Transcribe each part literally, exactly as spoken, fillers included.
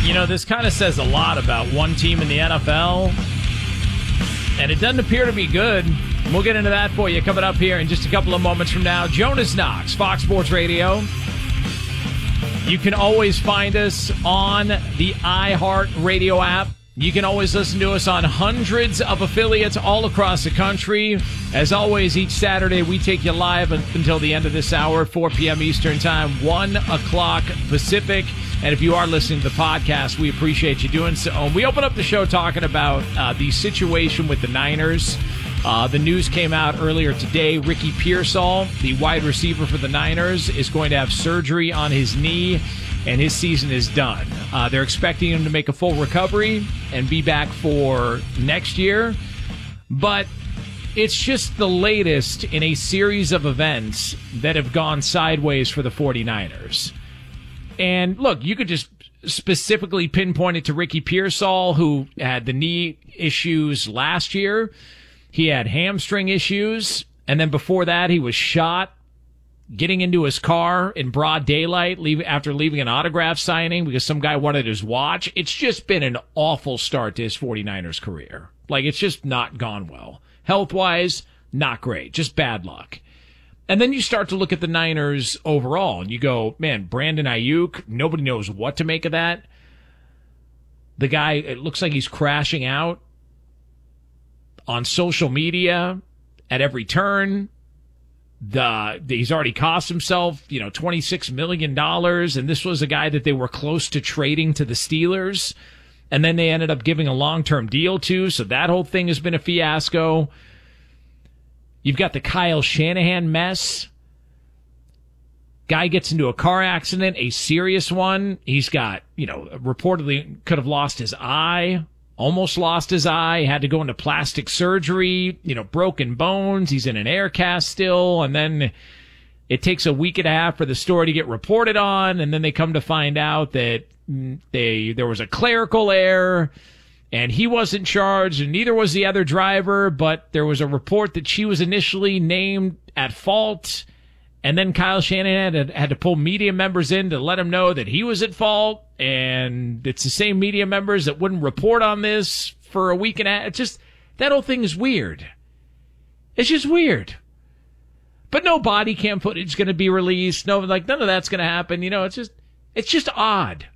You know, this kind of says a lot about one team in the N F L, and it doesn't appear to be good. We'll get into that for you coming up here in just a couple of moments from now. Jonas Knox, Fox Sports Radio. You can always find us on the iHeartRadio app. You can always listen to us on hundreds of affiliates all across the country. As always, each Saturday, we take you live until the end of this hour, four p.m. Eastern Time, one o'clock Pacific. And if you are listening to the podcast, we appreciate you doing so. We open up the show talking about uh, the situation with the Niners. Uh, the news came out earlier today. Ricky Pearsall, the wide receiver for the Niners, is going to have surgery on his knee, and his season is done. Uh, they're expecting him to make a full recovery and be back for next year. But it's just the latest in a series of events that have gone sideways for the 49ers. And look, you could just specifically pinpoint it to Ricky Pearsall, who had the knee issues last year. He had hamstring issues. And then before that, he was shot getting into his car in broad daylight leave, after leaving an autograph signing because some guy wanted his watch. It's just been an awful start to his 49ers career. Like, it's just not gone well. Health-wise, not great. Just bad luck. And then you start to look at the Niners overall, and you go, man, Brandon Ayuk, nobody knows what to make of that. The guy, it looks like he's crashing out on social media at every turn. The, the he's already cost himself, you know, twenty-six million dollars, and this was a guy that they were close to trading to the Steelers, and then they ended up giving a long-term deal to, so that whole thing has been a fiasco. You've got the Kyle Shanahan mess. Guy gets into a car accident, a serious one. He's got, you know, reportedly could have lost his eye, almost lost his eye, had to go into plastic surgery, you know, broken bones. He's in an air cast still. And then it takes a week and a half for the story to get reported on. And then they come to find out that they there was a clerical error. And he wasn't charged, and neither was the other driver, but there was a report that she was initially named at fault, and then Kyle Shanahan had, had to pull media members in to let him know that he was at fault, and it's the same media members that wouldn't report on this for a week and a half. It's just, that whole thing is weird. It's just weird. But no body cam footage is going to be released. No, like, none of that's going to happen. You know, it's just, it's just odd.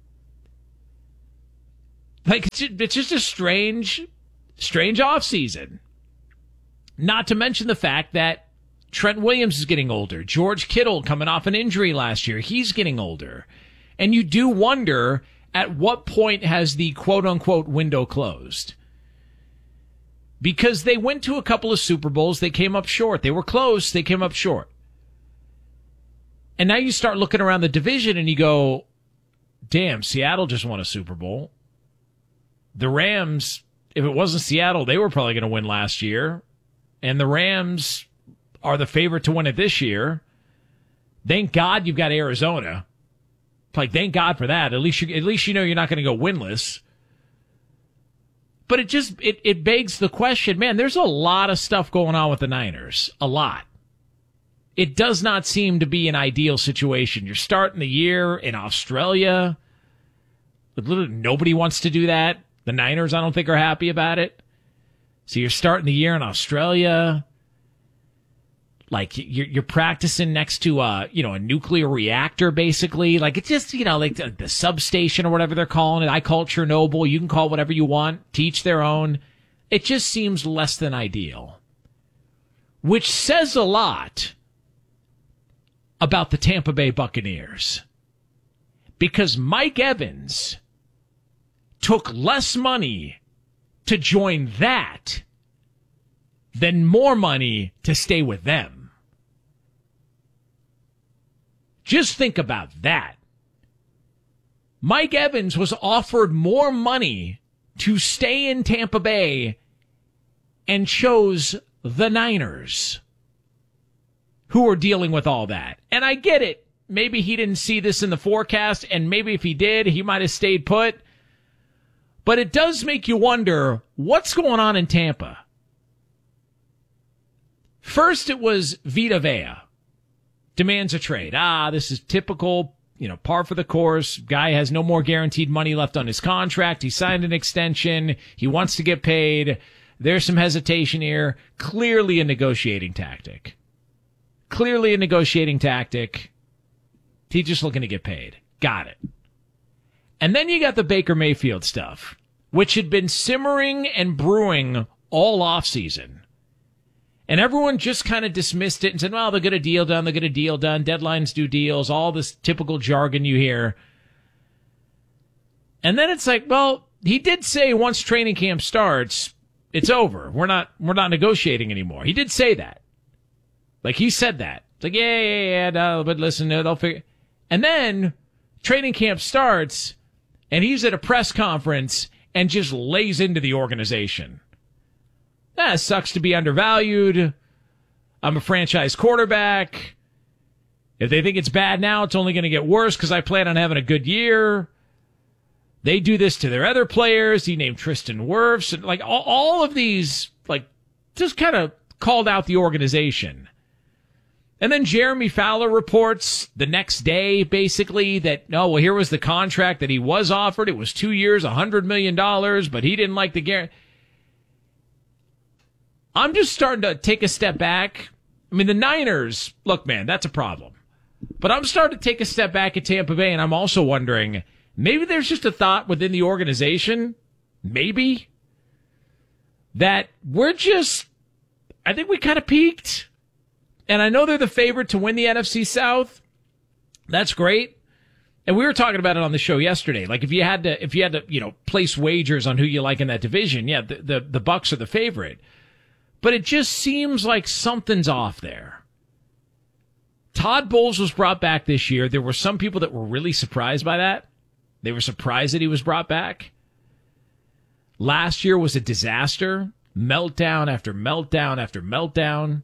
Like, it's just, it's just a strange, strange offseason. Not to mention the fact that Trent Williams is getting older. George Kittle coming off an injury last year. He's getting older. And you do wonder, at what point has the quote-unquote window closed? Because they went to a couple of Super Bowls. They came up short. They were close. They came up short. And now you start looking around the division and you go, damn, Seattle just won a Super Bowl. The Rams, if it wasn't Seattle, they were probably going to win last year. And the Rams are the favorite to win it this year. Thank God you've got Arizona. Like, thank God for that. At least you, at least you know you're not going to go winless. But it just, it, it begs the question, man, there's a lot of stuff going on with the Niners. A lot. It does not seem to be an ideal situation. You're starting the year in Australia. Literally nobody wants to do that. The Niners, I don't think, are happy about it. So you're starting the year in Australia. Like, you're, you're practicing next to, a, you know, a nuclear reactor, basically. Like, it's just, you know, like the, the substation or whatever they're calling it. I call it Chernobyl. You can call it whatever you want. Teach their own. It just seems less than ideal. Which says a lot about the Tampa Bay Buccaneers. Because Mike Evans took less money to join that than more money to stay with them. Just think about that. Mike Evans was offered more money to stay in Tampa Bay and chose the Niners, who are dealing with all that. And I get it. Maybe he didn't see this in the forecast, and maybe if he did, he might have stayed put. But it does make you wonder, what's going on in Tampa? First, it was Vita Vea demands a trade. Ah, this is typical you know, par for the course. Guy has no more guaranteed money left on his contract. He signed an extension. He wants to get paid. There's some hesitation here. Clearly a negotiating tactic. Clearly a negotiating tactic. He's just looking to get paid. Got it. And then you got the Baker Mayfield stuff, which had been simmering and brewing all offseason. And everyone just kind of dismissed it and said, well, they'll get a deal done, they'll get a deal done, deadlines do deals, all this typical jargon you hear. And then it's like, well, he did say once training camp starts, it's over. We're not we're not negotiating anymore. He did say that. Like, he said that. It's like, yeah, yeah, yeah, no, but listen, they'll figure. And then training camp starts, and he's at a press conference and just lays into the organization. That ah, sucks to be undervalued. I'm a franchise quarterback. If they think it's bad now, it's only going to get worse because I plan on having a good year. They do this to their other players. He named Tristan Wirfs. And like all, all of these, like, just kind of called out the organization. And then Jeremy Fowler reports the next day, basically, that, no, well, here was the contract that he was offered. It was two years, one hundred million dollars, but he didn't like the guarantee. I'm just starting to take a step back. I mean, the Niners, look, man, that's a problem. But I'm starting to take a step back at Tampa Bay, and I'm also wondering, maybe there's just a thought within the organization, maybe, that we're just, I think we kind of peaked. And I know they're the favorite to win the N F C South. That's great. And we were talking about it on the show yesterday. Like, if you had to, if you had to, you know, place wagers on who you like in that division, yeah, the, the, the Bucs are the favorite. But it just seems like something's off there. Todd Bowles was brought back this year. There were some people that were really surprised by that. They were surprised that he was brought back. Last year was a disaster. Meltdown after meltdown after meltdown.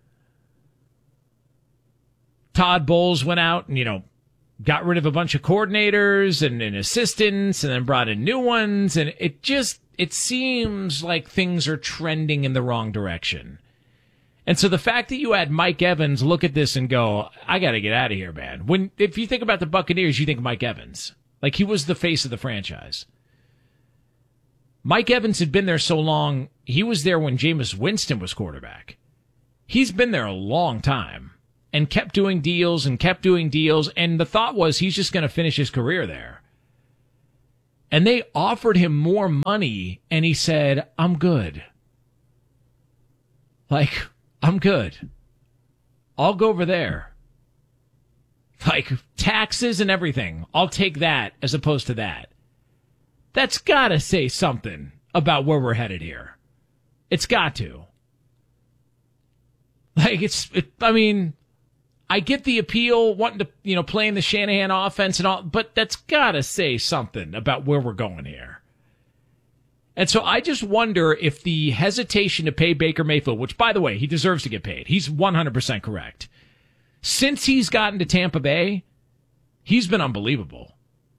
Todd Bowles went out and, you know, got rid of a bunch of coordinators and, and assistants and then brought in new ones. And it just, it seems like things are trending in the wrong direction. And so the fact that you had Mike Evans look at this and go, I got to get out of here, man. When, if you think about the Buccaneers, you think Mike Evans. Like, he was the face of the franchise. Mike Evans had been there so long, he was there when Jameis Winston was quarterback. He's been there a long time and kept doing deals and kept doing deals. And the thought was he's just going to finish his career there. And they offered him more money, and he said, I'm good. Like, I'm good. I'll go over there. Like, taxes and everything. I'll take that as opposed to that. That's got to say something about where we're headed here. It's got to. Like, it's, it, I mean, I get the appeal, wanting to, you know, playing the Shanahan offense and all, but that's got to say something about where we're going here. And so I just wonder if the hesitation to pay Baker Mayfield, which, by the way, he deserves to get paid. He's one hundred percent correct. Since he's gotten to Tampa Bay, he's been unbelievable.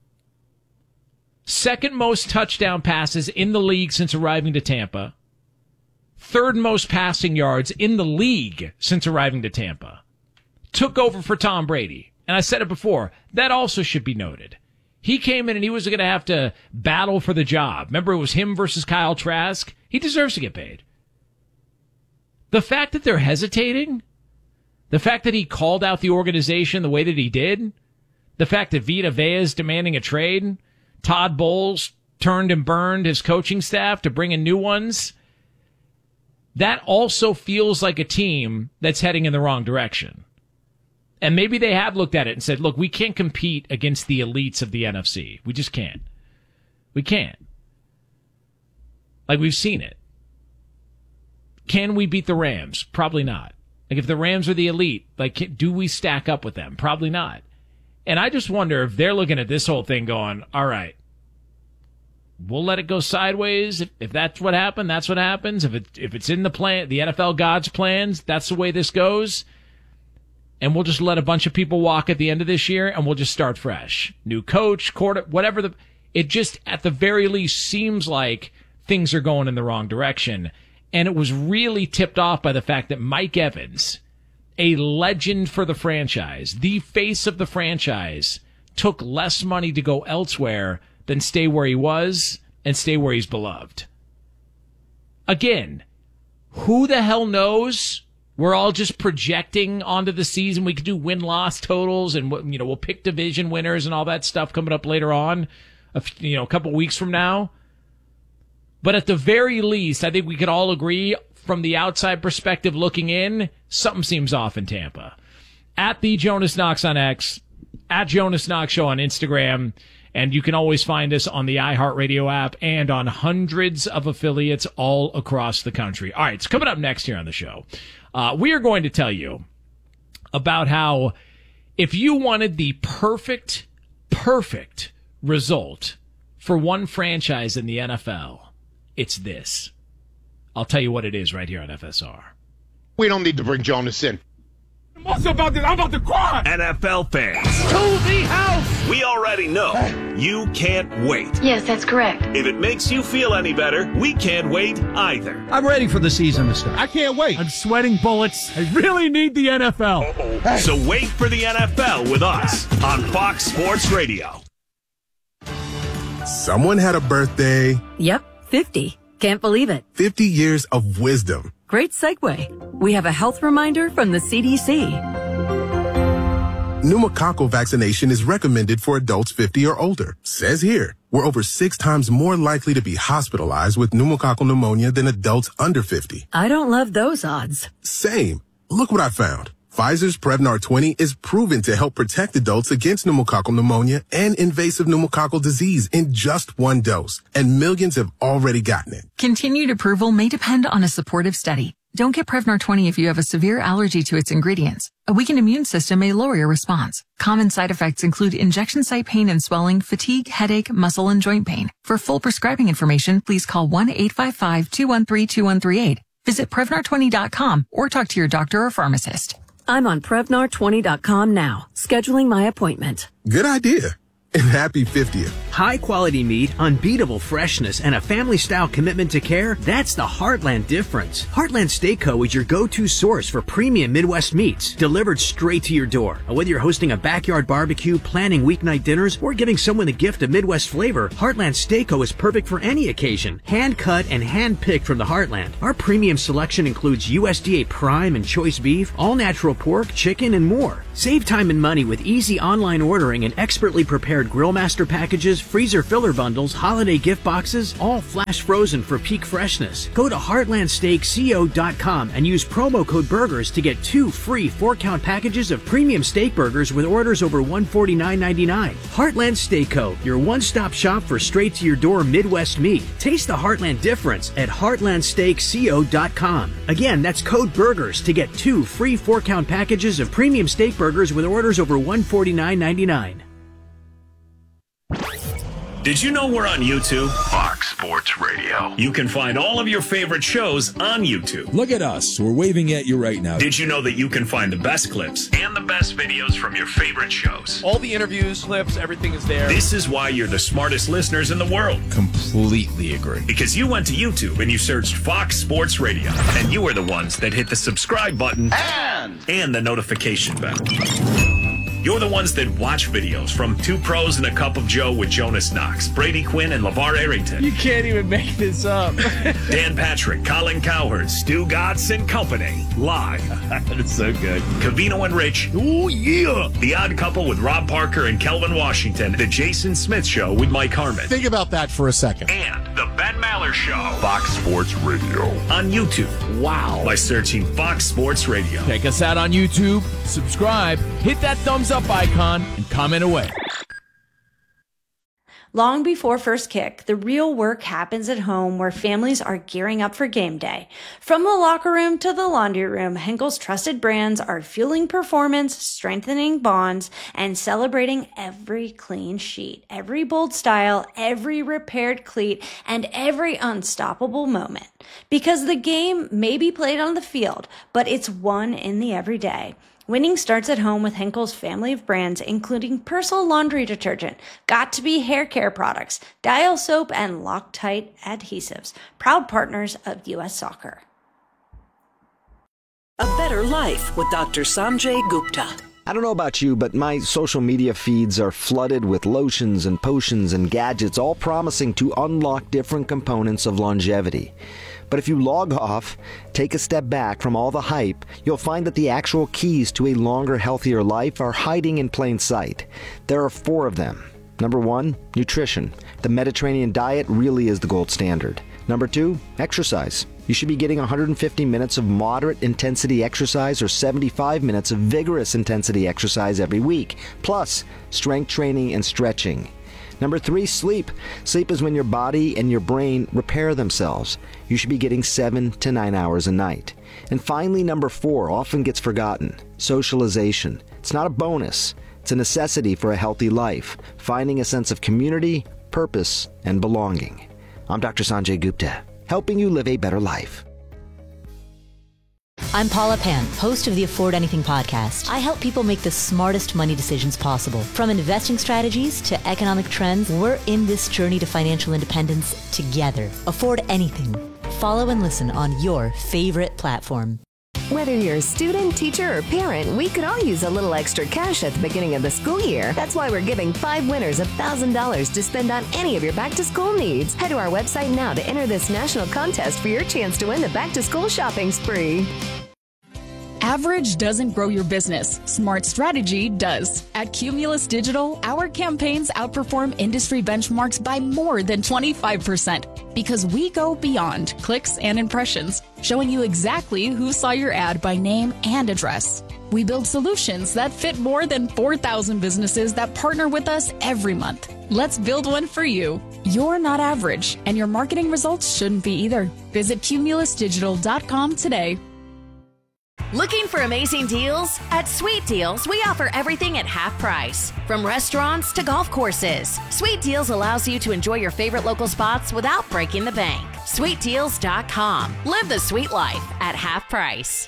Second most touchdown passes in the league since arriving to Tampa. Third most passing yards in the league since arriving to Tampa. Took over for Tom Brady. And I said it before, that also should be noted. He came in and he was going to have to battle for the job. Remember, it was him versus Kyle Trask? He deserves to get paid. The fact that they're hesitating, the fact that he called out the organization the way that he did, the fact that Vita Vea is demanding a trade, Todd Bowles turned and burned his coaching staff to bring in new ones, that also feels like a team that's heading in the wrong direction. And maybe they have looked at it and said, look, we can't compete against the elites of the N F C. We just can't. We can't. Like, we've seen it. Can we beat the Rams? Probably not. Like, if the Rams are the elite, like, can, do we stack up with them? Probably not. And I just wonder if they're looking at this whole thing going, all right, we'll let it go sideways. If, if that's what happened, that's what happens. If it if it's in the plan, the N F L God's plans, that's the way this goes. And we'll just let a bunch of people walk at the end of this year, and we'll just start fresh. New coach, quarter, whatever. the. It just, at the very least, seems like things are going in the wrong direction. And it was really tipped off by the fact that Mike Evans, a legend for the franchise, the face of the franchise, took less money to go elsewhere than stay where he was and stay where he's beloved. Again, who the hell knows? We're all just projecting onto the season. We could do win-loss totals, and you know we'll pick division winners and all that stuff coming up later on, a, you know, a couple weeks from now. But at the very least, I think we could all agree from the outside perspective looking in, something seems off in Tampa. At the Jonas Knox on X, at Jonas Knox Show on Instagram, and you can always find us on the iHeartRadio app and on hundreds of affiliates all across the country. All right, it's coming up next here on the show. Uh, we are going to tell you about how if you wanted the perfect, perfect result for one franchise in the N F L, it's this. I'll tell you what it is right here on F S R. We don't need to bring Jonas in. I'm also about this. I'm about to cry. N F L fans, to the house. We already know you can't wait. Yes, that's correct. If it makes you feel any better, we can't wait either. I'm ready for the season to start. I can't wait. I'm sweating bullets. I really need the N F L. Hey. So wait for the N F L with us on Fox Sports Radio. Someone had a birthday. Yep, fifty. Can't believe it. fifty years of wisdom. Great segue. We have a health reminder from the C D C. Pneumococcal vaccination is recommended for adults fifty or older. Says here, we're over six times more likely to be hospitalized with pneumococcal pneumonia than adults under fifty. I don't love those odds. Same. Look what I found. Pfizer's Prevnar twenty is proven to help protect adults against pneumococcal pneumonia and invasive pneumococcal disease in just one dose, and millions have already gotten it. Continued approval may depend on a supportive study. Don't get Prevnar twenty if you have a severe allergy to its ingredients. A weakened immune system may lower your response. Common side effects include injection site pain and swelling, fatigue, headache, muscle, and joint pain. For full prescribing information, please call one eight five five, two one three, two one three eight. Visit Prevnar twenty dot com or talk to your doctor or pharmacist. I'm on Prevnar twenty dot com now, scheduling my appointment. Good idea. And happy fiftieth. High quality meat, unbeatable freshness, and a family style commitment to care. That's the Heartland difference. Heartland Steak Co. is your go-to source for premium Midwest meats delivered straight to your door. Whether you're hosting a backyard barbecue, planning weeknight dinners, or giving someone the gift of Midwest flavor, Heartland Steak Co. is perfect for any occasion. Hand cut and hand picked from the Heartland. Our premium selection includes U S D A prime and choice beef, all natural pork, chicken, and more. Save time and money with easy online ordering and expertly prepared Grill Master packages, freezer filler bundles, holiday gift boxes, all flash frozen for peak freshness. Go to heartland steak co dot com and use promo code BURGERS to get two free four-count packages of premium steak burgers with orders over one hundred forty-nine ninety-nine. Heartland Steak Co., your one-stop shop for straight-to-your-door Midwest meat. Taste the Heartland difference at heartland steak co dot com. Again, that's code BURGERS to get two free four-count packages of premium steak burgers with orders over one hundred forty-nine ninety-nine. Did you know we're on YouTube? Fox Sports Radio. You can find all of your favorite shows on YouTube. Look at us. We're waving at you right now. Did you know that you can find the best clips and the best videos from your favorite shows? All the interviews, clips, everything is there. This is why you're the smartest listeners in the world. Completely agree. Because you went to YouTube and you searched Fox Sports Radio. And you were the ones that hit the subscribe button and, and the notification bell. You're the ones that watch videos from Two Pros and a Cup of Joe with Jonas Knox, Brady Quinn, and LeVar Arrington. You can't even make this up. Dan Patrick, Colin Cowherd, Stu Gotts and Company. Live. That's so good. Covino and Rich. Oh, yeah. The Odd Couple with Rob Parker and Kelvin Washington. The Jason Smith Show with Mike Harmon. Think about that for a second. And The Ben Maller Show. Fox Sports Radio. On YouTube. Wow. By searching Fox Sports Radio. Check us out on YouTube. Subscribe. Hit that thumbs up icon and comment away. Long before first kick, the real work happens at home where families are gearing up for game day. From the locker room to the laundry room, Henkel's trusted brands are fueling performance, strengthening bonds, and celebrating every clean sheet, every bold style, every repaired cleat, and every unstoppable moment. Because the game may be played on the field, but it's won in the everyday. Winning starts at home with Henkel's family of brands, including Persil laundry detergent, Got2b hair care products, Dial soap, and Loctite adhesives, proud partners of U S Soccer. A better life with Doctor Sanjay Gupta. I don't know about you, but my social media feeds are flooded with lotions and potions and gadgets, all promising to unlock different components of longevity. But if you log off, take a step back from all the hype, you'll find that the actual keys to a longer, healthier life are hiding in plain sight. There are four of them. Number one, nutrition. The Mediterranean diet really is the gold standard. Number two, exercise. You should be getting one hundred fifty minutes of moderate intensity exercise or seventy-five minutes of vigorous intensity exercise every week, plus strength training and stretching. Number three, sleep. Sleep is when your body and your brain repair themselves. You should be getting seven to nine hours a night. And finally, number four, often gets forgotten, socialization. It's not a bonus. It's a necessity for a healthy life, finding a sense of community, purpose, and belonging. I'm Doctor Sanjay Gupta, helping you live a better life. I'm Paula Pan, host of the Afford Anything podcast. I help people make the smartest money decisions possible. From investing strategies to economic trends, we're in this journey to financial independence together. Afford Anything. Follow and listen on your favorite platform. Whether you're a student, teacher, or parent, we could all use a little extra cash at the beginning of the school year. That's why we're giving five winners one thousand dollars to spend on any of your back-to-school needs. Head to our website now to enter this national contest for your chance to win the back-to-school shopping spree. Average doesn't grow your business. Smart strategy does. At Cumulus Digital, our campaigns outperform industry benchmarks by more than twenty-five percent because we go beyond clicks and impressions, showing you exactly who saw your ad by name and address. We build solutions that fit more than four thousand businesses that partner with us every month. Let's build one for you. You're not average, and your marketing results shouldn't be either. Visit cumulus digital dot com today. Looking for amazing deals? At Sweet Deals, we offer everything at half price. From restaurants to golf courses, Sweet Deals allows you to enjoy your favorite local spots without breaking the bank. sweet deals dot com. Live the sweet life at half price.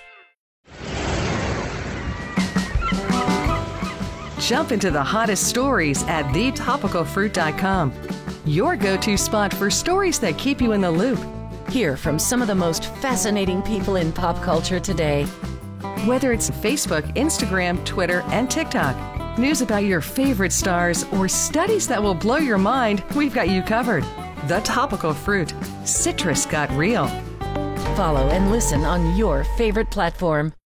Jump into the hottest stories at the topical fruit dot com. Your go-to spot for stories that keep you in the loop. Hear from some of the most fascinating people in pop culture today. Whether it's Facebook, Instagram, Twitter, and TikTok, news about your favorite stars, or studies that will blow your mind, we've got you covered. The Topical Fruit. Citrus got real. Follow and listen on your favorite platform.